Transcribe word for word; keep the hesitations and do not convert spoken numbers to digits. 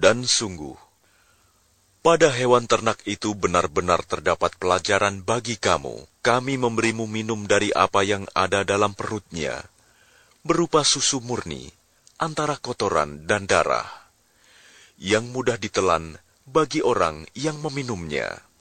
Dan sungguh, pada hewan ternak itu benar-benar terdapat pelajaran bagi kamu. Kami memberimu minum dari apa yang ada dalam perutnya, berupa susu murni, antara kotoran dan darah, yang mudah ditelan bagi orang yang meminumnya.